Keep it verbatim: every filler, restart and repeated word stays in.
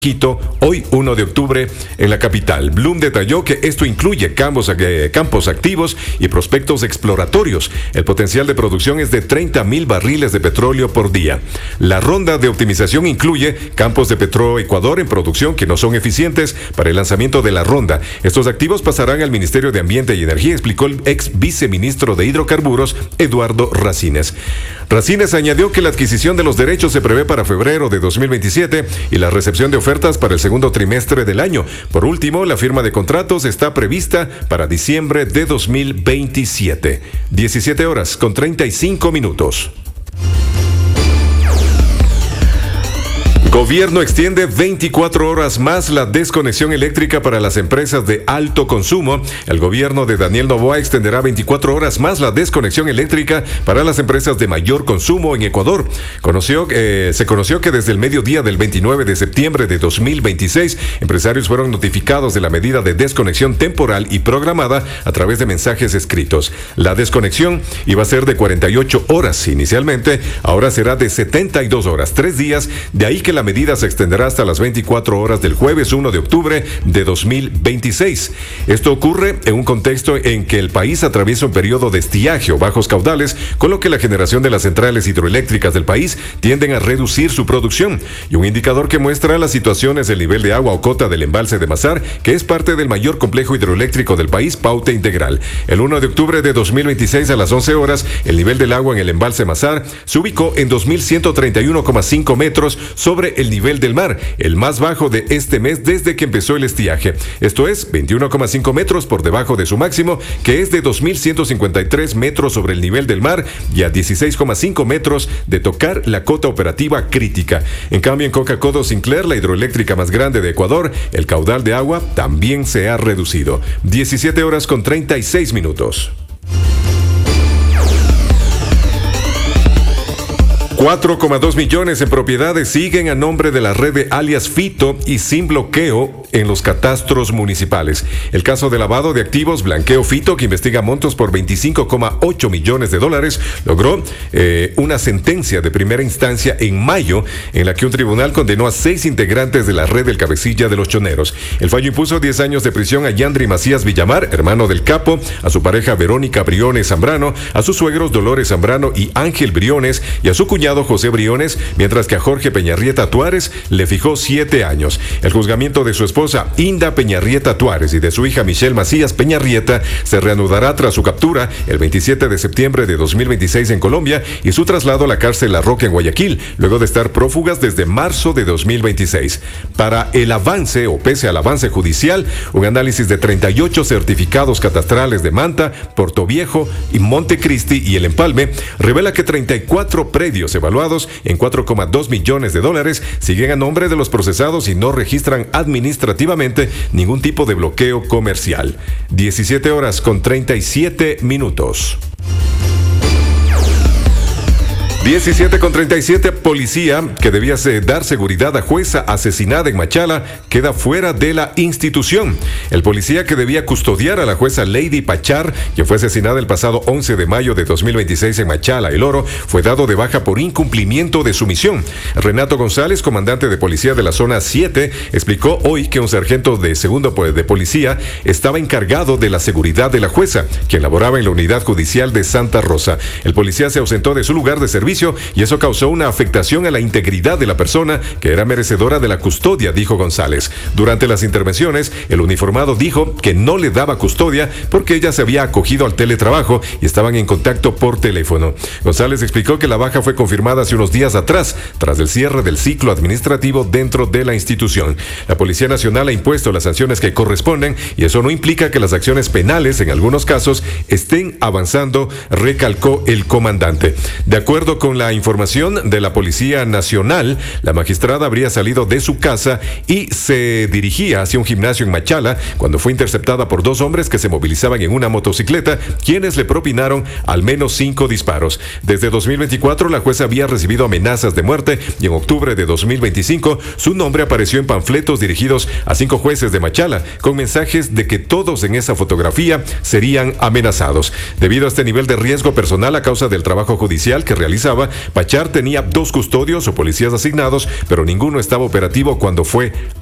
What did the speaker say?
Quito, hoy uno de octubre en la capital. Bloom detalló que esto incluye campos, eh, campos activos y prospectos exploratorios. El potencial de producción es de treinta mil barriles de petróleo por día. La ronda de optimización incluye campos de Petroecuador en producción que no son eficientes para el lanzamiento de la ronda. Estos activos pasarán al Ministerio de Ambiente y Energía, explicó el ex viceministro de Hidrocarburos, Eduardo Racines. Racines añadió que la adquisición de los derechos se prevé para febrero de dos mil veintisiete y la recepción de ofertas para el segundo trimestre del año. Por último, la firma de contratos está prevista para diciembre de dos mil veintisiete. diecisiete horas con treinta y cinco minutos. Gobierno extiende veinticuatro horas más la desconexión eléctrica para las empresas de alto consumo. El gobierno de Daniel Noboa extenderá veinticuatro horas más la desconexión eléctrica para las empresas de mayor consumo en Ecuador. Conoció, eh, se conoció que desde el mediodía del veintinueve de septiembre de dos mil veintiséis, empresarios fueron notificados de la medida de desconexión temporal y programada a través de mensajes escritos. La desconexión iba a ser de cuarenta y ocho horas inicialmente, ahora será de setenta y dos horas, tres días, de ahí que la La medida se extenderá hasta las veinticuatro horas del jueves uno de octubre de dos mil veintiséis. Esto ocurre en un contexto en que el país atraviesa un periodo de estiaje o bajos caudales, con lo que la generación de las centrales hidroeléctricas del país tienden a reducir su producción. Y un indicador que muestra la situación es el nivel de agua o cota del embalse de Mazar, que es parte del mayor complejo hidroeléctrico del país, Paute Integral. El uno de octubre de dos mil veintiséis a las once horas, el nivel del agua en el embalse Mazar se ubicó en dos mil ciento treinta y uno coma cinco metros sobre el nivel del mar, el más bajo de este mes desde que empezó el estiaje. Esto es veintiuno coma cinco metros por debajo de su máximo, que es de dos mil ciento cincuenta y tres metros sobre el nivel del mar, y a dieciséis coma cinco metros de tocar la cota operativa crítica. En cambio, en Coca-Codo Sinclair, la hidroeléctrica más grande de Ecuador, el caudal de agua también se ha reducido. diecisiete horas con treinta y seis minutos. cuatro coma dos millones en propiedades siguen a nombre de la red de alias Fito y sin bloqueo en los catastros municipales. El caso de lavado de activos Blanqueo Fito, que investiga montos por veinticinco coma ocho millones de dólares, logró eh, una sentencia de primera instancia en mayo, en la que un tribunal condenó a seis integrantes de la red del cabecilla de los choneros. El fallo impuso diez años de prisión a Yandri Macías Villamar, hermano del capo, a su pareja Verónica Briones Zambrano, a sus suegros Dolores Zambrano y Ángel Briones, y a su cuñado José Briones, mientras que a Jorge Peñarrieta Tuárez le fijó siete años. El juzgamiento de su esposa Inda Peñarrieta Tuárez y de su hija Michelle Macías Peñarrieta se reanudará tras su captura el veintisiete de septiembre de dos mil veintiséis en Colombia y su traslado a la cárcel La Roca en Guayaquil, luego de estar prófugas desde marzo de dos mil veintiséis. Para el avance o pese al avance judicial, un análisis de treinta y ocho certificados catastrales de Manta, Portoviejo y Montecristi y El Empalme revela que treinta y cuatro predios evaluados en cuatro coma dos millones de dólares siguen a nombre de los procesados y no registran administrativamente ningún tipo de bloqueo comercial. diecisiete horas con treinta y siete minutos. diecisiete con treinta y siete, policía que debía dar seguridad a jueza asesinada en Machala queda fuera de la institución. El policía que debía custodiar a la jueza Lady Pachar, quien fue asesinada el pasado once de mayo de dos mil veintiséis en Machala, El Oro, fue dado de baja por incumplimiento de su misión. Renato González, comandante de policía de la zona siete, explicó hoy que un sargento de segundo de policía estaba encargado de la seguridad de la jueza, quien laboraba en la unidad judicial de Santa Rosa. El policía se ausentó de su lugar de servicio y eso causó una afectación a la integridad de la persona que era merecedora de la custodia, dijo González. Durante las intervenciones, el uniformado dijo que no le daba custodia porque ella se había acogido al teletrabajo y estaban en contacto por teléfono. González explicó que la baja fue confirmada hace unos días atrás, tras el cierre del ciclo administrativo dentro de la institución. La Policía Nacional ha impuesto las sanciones que corresponden y eso no implica que las acciones penales, en algunos casos, estén avanzando, recalcó el comandante. De acuerdo con la información de la Policía Nacional, la magistrada habría salido de su casa y se dirigía hacia un gimnasio en Machala cuando fue interceptada por dos hombres que se movilizaban en una motocicleta, quienes le propinaron al menos cinco disparos. Desde dos mil veinticuatro, la jueza había recibido amenazas de muerte y en octubre de dos mil veinticinco, su nombre apareció en panfletos dirigidos a cinco jueces de Machala, con mensajes de que todos en esa fotografía serían amenazados. Debido a este nivel de riesgo personal a causa del trabajo judicial que realiza finalizaba, Pachar tenía dos custodios o policías asignados, pero ninguno estaba operativo cuando fue